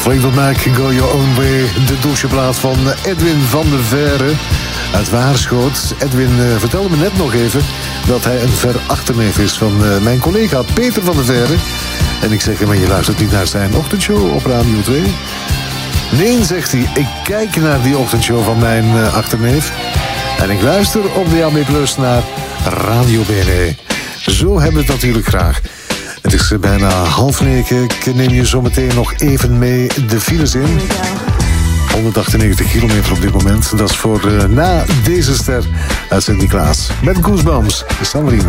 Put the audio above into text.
Fleetwood Mac, Go Your Own Way. De doucheplaat van Edwin van der Veire uit Waarschoot. Edwin vertelde me net nog even dat hij een verachterneef is van mijn collega Peter van der Veire. En ik zeg hem, maar je luistert niet naar zijn ochtendshow op Radio 2? Nee, zegt hij, ik kijk naar die ochtendshow van mijn achterneef. En ik luister op DAB Plus naar Radio BNE. Zo hebben we het natuurlijk graag. Het is bijna 8:30. Ik neem je zometeen nog even mee de files in. 198 kilometer op dit moment. Dat is voor na deze ster uit Sint-Niklaas. Met Goosebumps, Sandrine.